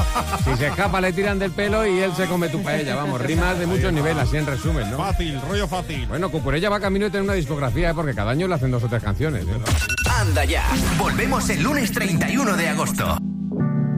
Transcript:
Si se escapa le tiran del pelo y él se come tu paella. Vamos, rimas de muchos niveles, así en resumen, ¿no? Fácil, rollo fácil. Bueno, Cucurella va camino de tener una discografía, porque cada año le hacen 2 o 3 canciones. Anda ya. Volvemos el lunes 31 de agosto.